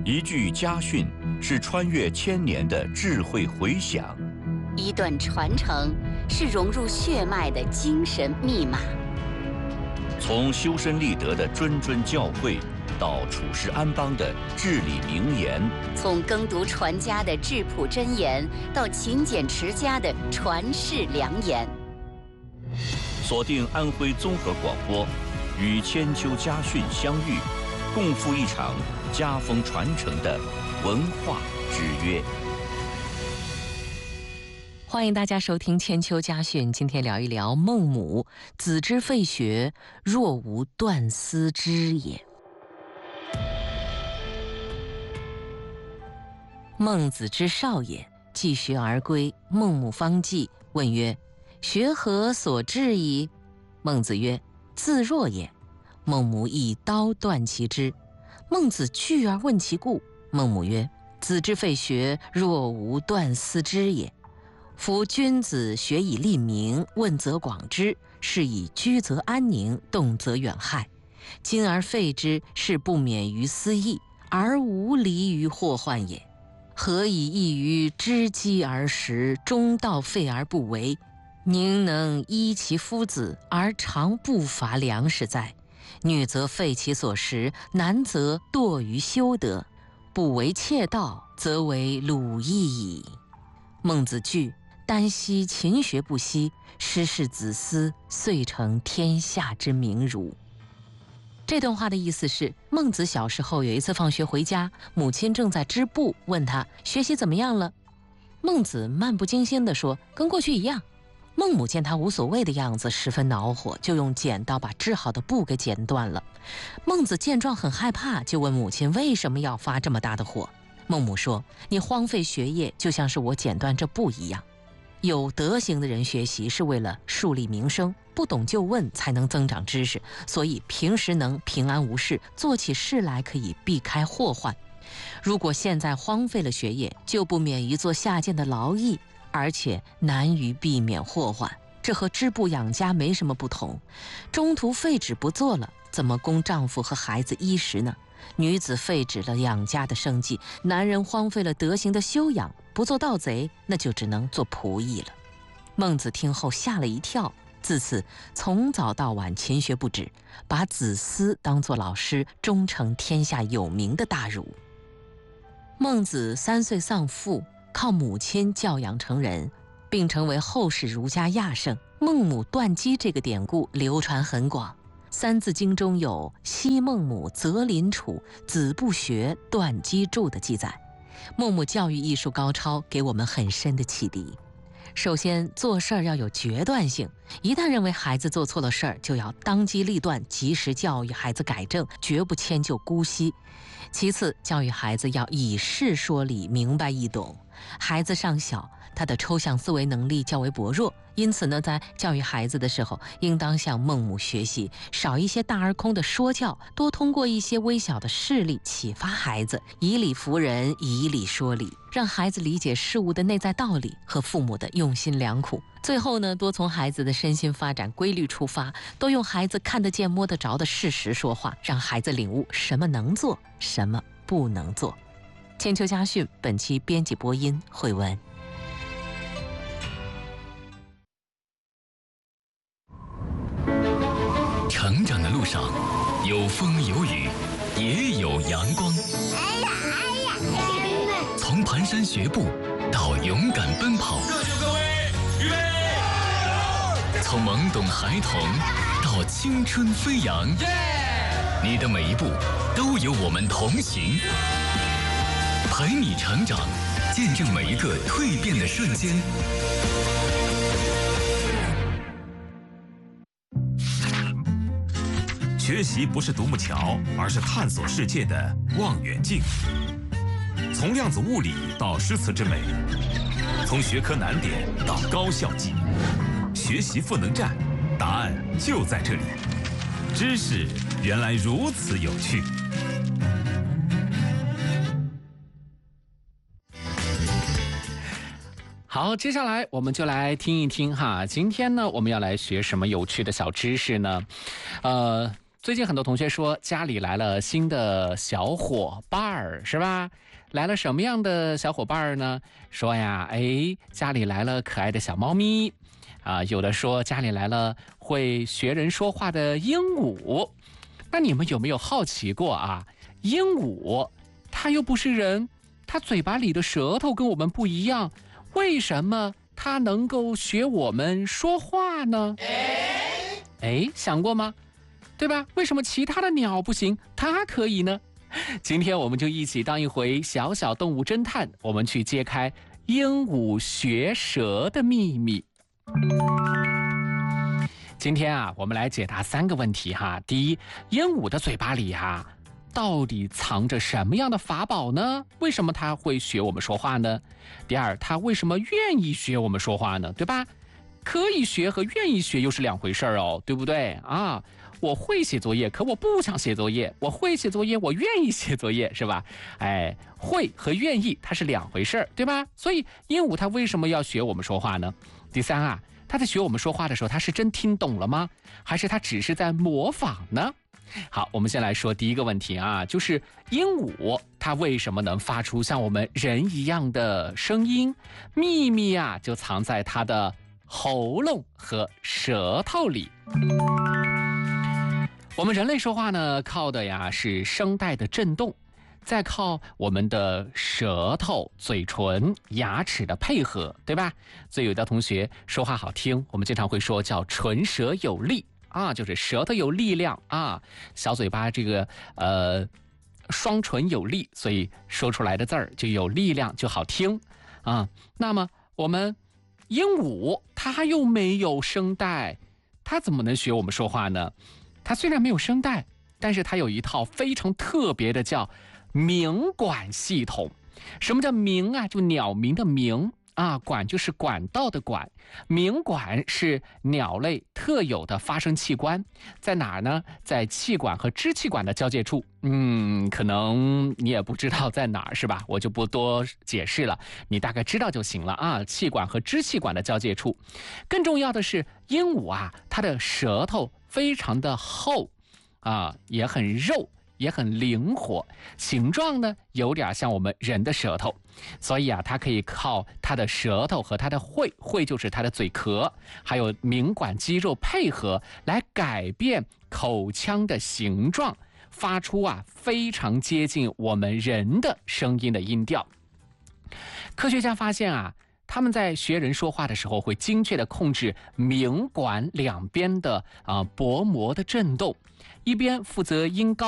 一句家训是穿越千年的智慧回响， 一段传承是融入血脉的精神密码。 从修身立德的谆谆教诲，到处世安邦的至理名言； 从耕读传家的质朴箴言，到勤俭持家的传世良言。 锁定安徽综合广播，与千秋家训相遇，共赴一场家风传承的文化之约。 欢迎大家收听千秋家训，今天聊一聊孟母，子之废学，若无断丝织也。孟子之少也，继学而归，孟母方继，问曰：学何所至矣？孟子曰：自若也。孟母以刀断其肢。孟子惧而问其故。孟母曰：子之废学，若无断丝织也。夫君子学以立名，问则广之，是以居则安宁，动则远害。今而废之，是不免于私义，而无离于祸患也。何以异于知机而食，中道废而不为？宁能依其夫子，而常不乏粮食哉？女则废其所食，男则惰于修德。不为窃盗，则为鲁役矣。孟子惧，丹兮勤学不息，师事子嗣，遂成天下之明儒。这段话的意思是，孟子小时候有一次放学回家，母亲正在织布，问他学习怎么样了。孟子漫不经心地说，跟过去一样。孟母见他无所谓的样子，十分恼火，就用剪刀把织好的布给剪断了。孟子见状很害怕，就问母亲为什么要发这么大的火。孟母说，你荒废学业，就像是我剪断这布一样。有德行的人学习是为了树立名声，不懂就问才能增长知识，所以平时能平安无事，做起事来可以避开祸患。如果现在荒废了学业，就不免于做下贱的劳役，而且难于避免祸患，这和织布养家没什么不同。中途废止不做了，怎么供丈夫和孩子衣食呢？女子废止了养家的生计，男人荒废了德行的修养，不做盗贼，那就只能做仆役了。孟子听后吓了一跳，自此从早到晚勤学不止，把子嗣当作老师，终成天下有名的大儒。孟子3岁丧父，靠母亲教养成人，并成为后世儒家亚圣。孟母断机这个典故流传很广，《三字经》中有昔孟母择邻处，子不学，断机杼的记载。孟母教育艺术高超，给我们很深的启迪。首先，做事儿要有决断性，一旦认为孩子做错了事儿，就要当机立断，及时教育孩子改正，绝不迁就姑息。其次，教育孩子要以事说理，明白易懂。孩子尚小，他的抽象思维能力较为薄弱，因此呢，在教育孩子的时候，应当向孟母学习，少一些大而空的说教，多通过一些微小的事例启发孩子，以理服人，以理说理，让孩子理解事物的内在道理和父母的用心良苦。最后呢，多从孩子的身心发展规律出发，多用孩子看得见摸得着的事实说话，让孩子领悟什么能做，什么不能做。千秋家训本期编辑播音慧文。 成长的路上，有风有雨，也有阳光。从蹒跚学步到勇敢奔跑， 热酒各位，预备！ 从懵懂孩童到青春飞扬，你的每一步都有我们同行，陪你成长，见证每一个蜕变的瞬间。 学习不是独木桥，而是探索世界的望远镜。从量子物理到诗词之美，从学科难点到高效记忆，学习赋能站，答案就在这里。知识原来如此有趣。 好，接下来我们就来听一听哈，今天呢我们要来学什么有趣的小知识呢？ 最近很多同学说家里来了新的小伙伴儿，是吧？来了什么样的小伙伴儿呢？说呀，家里来了可爱的小猫咪啊，有的说家里来了会学人说话的鹦鹉。那你们有没有好奇过啊？鹦鹉它又不是人，它嘴巴里的舌头跟我们不一样，为什么它能够学我们说话呢？想过吗？对吧？为什么其他的鸟不行，它可以呢？今天我们就一起当一回小小动物侦探，我们去揭开鹦鹉学舌的秘密。今天啊，我们来解答3个问题哈。第一，鹦鹉的嘴巴里到底藏着什么样的法宝呢？为什么它会学我们说话呢？第二，它为什么愿意学我们说话呢？对吧？可以学和愿意学又是2回事哦，对不对啊？我会写作业，可我不想写作业；我会写作业，我愿意写作业，是吧？会和愿意它是2回事，对吧？所以鹦鹉它为什么要学我们说话呢？第三啊，它在学我们说话的时候，它是真听懂了吗？还是它只是在模仿呢？好，我们先来说第一个问题啊，就是鹦鹉它为什么能发出像我们人一样的声音？秘密啊，就藏在它的喉咙和舌头里。我们人类说话呢，靠的是声带的振动，再靠我们的舌头、嘴唇、牙齿的配合，对吧？所以有的同学说话好听，我们经常会说叫唇舌有力啊，就是舌头有力量啊，小嘴巴这个双唇有力，所以说出来的字儿就有力量，就好听啊。那么我们鹦鹉它又没有声带，它怎么能学我们说话呢？它虽然没有声带，但是它有一套非常特别的叫鸣管系统。什么叫鸣啊？就鸟鸣的鸣啊，管就是管道的管。鸣管是鸟类特有的发声器官，在哪儿呢？在气管和支气管的交界处。可能你也不知道在哪儿，是吧？我就不多解释了，你大概知道就行了啊。气管和支气管的交界处。更重要的是，鹦鹉啊，它的舌头非常的厚啊，也很肉，也很灵活，形状呢有点像我们人的舌头，所以啊，它可以靠它的舌头和它的喙就是它的嘴壳，还有鸣管肌肉配合来改变口腔的形状，发出非常接近我们人的声音的音调。科学家发现他们在学人说话的时候，会精确地控制鸣管两边的薄膜的振动，一边负责音高